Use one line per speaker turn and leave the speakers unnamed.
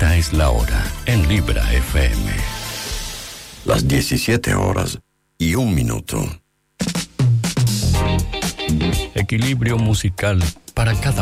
Esta es la hora en Libra FM.
Las 17:01.
Equilibrio musical para cada